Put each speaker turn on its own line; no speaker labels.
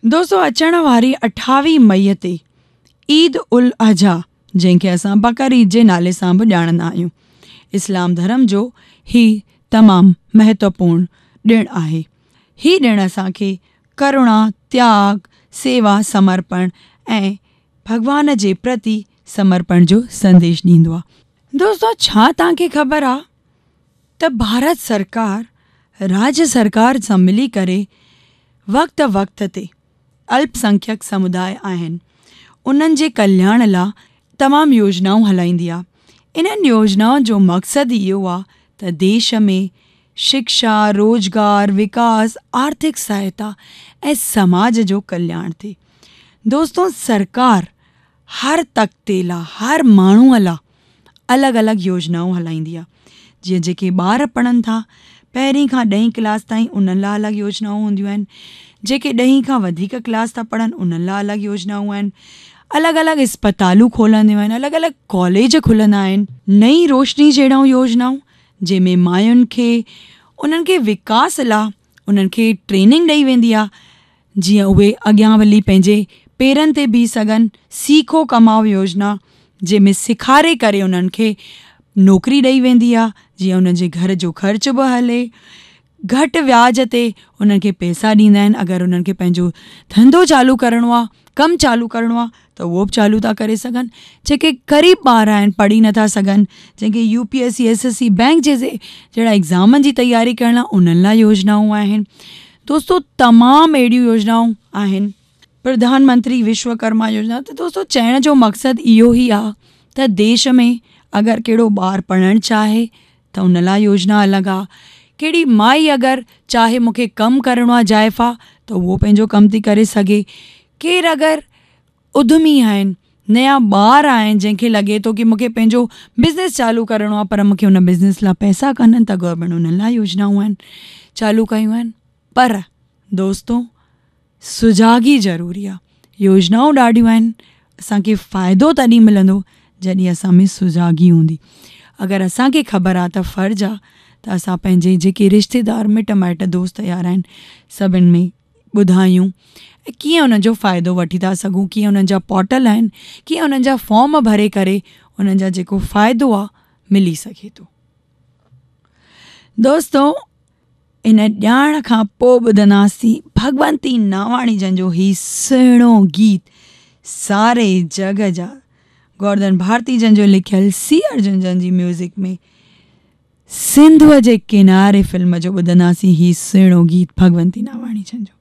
दोस्तों, अचण वारी 28 मई ते ईद उल अज़हा, जंहिंखे असां बकर ईद जे नाले सां बि ॼाणंदा आहियूं, इस्लाम धर्म जो ही तमामु महत्वपूर्ण ॾिणु आहे। ही ॾिणु असांखे करुणा, त्याग, सेवा, समर्पण ऐं भॻवान जे प्रति समर्पण जो संदेश ॾींदो आहे। दोस्तों, छा तव्हांखे ख़बर आहे त भारत सरकार राज्य सरकार सां मिली करे वक़्त ते अल्पसंख्यक समुदाय आहिनि, उन्हनि जे कल्याण लाइ तमामु योजनाऊं हलाईंदी आहे। इन्हनि योजनाउनि जो मक़सदु इहो आहे त देश में शिक्षा, रोज़गार, विकास, आर्थिक सहायता ऐं समाज जो कल्याण थिए। दोस्तों, सरकार हर तख़्ते लाइ, हर माण्हूअ लाइ अलॻि अलॻि योजनाऊं हलाईंदी आहे। जीअं जेके ॿार पढ़नि था, पहिरीं खां 10वीं क्लास ताईं उन्हनि लाइ अलॻि योजनाऊं हूंदियूं आहिनि। जेके 10वीं खां वधीक क्लास था पढ़नि, उन्हनि लाइ अलॻि योजनाऊं आहिनि। अलॻि अलॻि इस्पतालूं खोलंदियूं आहिनि, अलॻि अलॻि कॉलेज खुलंदा आहिनि। नई रोशनी जहिड़ियूं योजनाऊं जंहिंमें मायुनि खे उन्हनि खे विकास लाइ उन्हनि खे ट्रेनिंग ॾेई वेंदी आहे, जीअं उहे अॻियां वञी पंहिंजे पेरनि ते बीह सघनि। सीखो कमाओ योजना, जंहिंमें सेखारे करे उन्हनि खे नौकिरी ॾेई वेंदी आहे, जीअं उन्हनि जे घर जो ख़र्च बि हले। घटि व्याज ते उन्हनि खे पैसा ॾींदा आहिनि। अगरि उन्हनि खे पंहिंजो धंधो चालू करिणो आहे, कमु चालू करिणो आहे, त उहो बि चालू था करे सघनि। जेके ग़रीब ॿार आहिनि, पढ़ी नथा सघनि, जंहिंखे UPSC SSC बैंक जहिड़ा एग्ज़ामनि जी तयारी करण लाइ, उन्हनि लाइ योजनाऊं आहिनि। दोस्तों, तमामु अहिड़ियूं योजनाऊं आहिनि। प्रधानमंत्री विश्वकर्मा योजना। त दोस्तों, चइण जो मक़सदु इहो ई आहे त देश में अगरि कहिड़ो ॿारु पढ़णु चाहे त उन लाइ योजना अलॻि आहे। कहिड़ी माई अगरि चाहे मूंखे कमु करिणो आहे जाइफ़ा, त उहो पंहिंजो कमु थी करे सघे। केरु अगरि उद्यमी आहिनि, नया ॿार आहिनि, जंहिंखे लॻे थो की मूंखे पंहिंजो बिज़नेस चालू करिणो आहे, पर मूंखे उन बिज़नेस लाइ पैसा कान्हनि, त गवर्नमेंट उन्हनि लाइ योजनाऊं आहिनि, चालू कयूं आहिनि। पर दोस्तों, सुजाॻी ज़रूरी आहे। योजनाऊं ॾाढियूं आहिनि, असांखे फ़ाइदो तॾहिं मिलंदो जॾहिं असां में सुजाॻी हूंदी। अगरि असांखे ख़बर आहे त फ़र्ज़ु आहे त असां पंहिंजे जेके रिश्तेदार, मिट माइट, दोस्त यार आहिनि, सभिनि में ॿुधायूं ऐं कीअं उन्हनि जो फ़ाइदो वठी था सघूं, कीअं उन्हनि जा पोर्टल आहिनि, कीअं उन्हनि जा फॉर्म भरे करे उन्हनि जा जेको फ़ाइदो आहे मिली सघे थो। दोस्तों, इन ॼाण खां पोइ ॿुधंदासीं भगवंती नावाणी जन जो ही सुहिणो गीत, सारे जग जा, गोवर्धन भारती जन जो लिखियल, C अर्जुन जन जी म्यूज़िक में सिंधुअ जे किनारे फिल्म जो ॿुधंदासीं ही सुहिणो गीत भगवंती नावाणी जन जो।